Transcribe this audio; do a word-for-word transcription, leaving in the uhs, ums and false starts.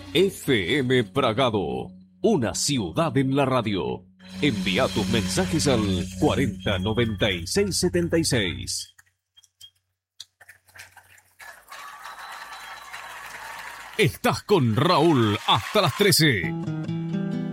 F M Bragado, una ciudad en la radio. Envía tus mensajes al cuarenta noventa y seis setenta y seis. Estás con Raúl hasta las trece.